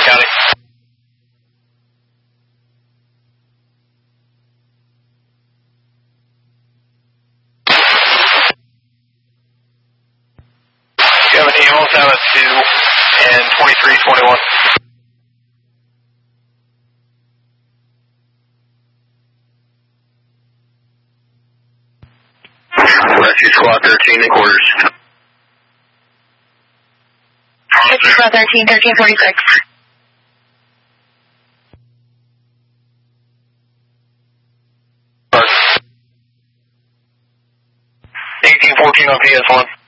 County. You have an EMOS out at 2 and 2321. Rescue Squad 13 in quarters. Rescue Squad 13, 1346. $1814 on PS1.